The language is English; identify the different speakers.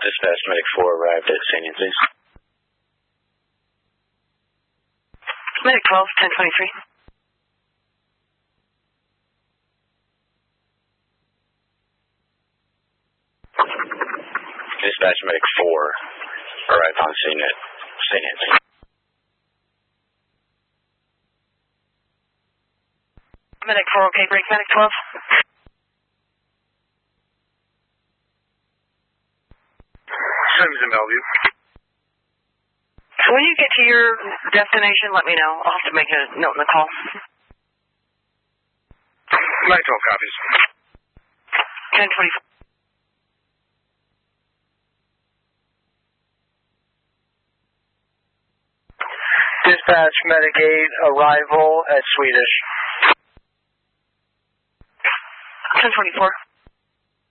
Speaker 1: Dispatch Medic 4 arrived at St. Anthony's.
Speaker 2: Medic 12, 1023.
Speaker 1: Dispatch Medic 4 arrived on scene at St. Anthony.
Speaker 2: Medic 4, okay, break. Medic 12.
Speaker 3: Sims in Bellevue.
Speaker 2: When you get to your destination, let me know. I'll have to make a note in the call.
Speaker 3: Night 12 copies.
Speaker 2: 1024.
Speaker 3: Dispatch Medic 8, arrival at Swedish.
Speaker 2: 1024.